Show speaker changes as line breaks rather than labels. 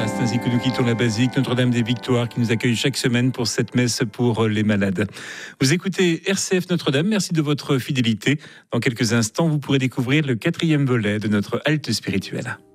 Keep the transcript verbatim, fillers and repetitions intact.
Voilà, c'est ainsi que nous quittons la basilique Notre-Dame des Victoires qui nous accueille chaque semaine pour cette messe pour les malades. Vous écoutez R C F Notre-Dame, merci de votre fidélité. Dans quelques instants, vous pourrez découvrir le quatrième volet de notre halte spirituelle.